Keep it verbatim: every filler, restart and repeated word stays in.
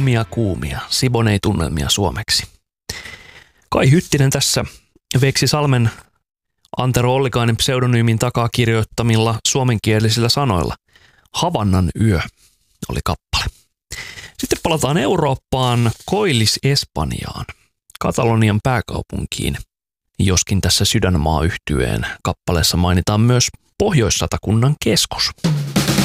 kuumia kuumia, Siboney-tunnelmia suomeksi. Kai Hyttinen tässä Veksi Salmen Antero Ollikainen pseudonyymin takaa kirjoittamilla suomenkielisillä sanoilla. Havannan yö oli kappale. Sitten palataan Eurooppaan, koillis Espanjaan, Katalonian pääkaupunkiin, joskin tässä Sydänmaa-yhtyeen kappaleessa mainitaan myös Pohjois-Satakunnan keskus.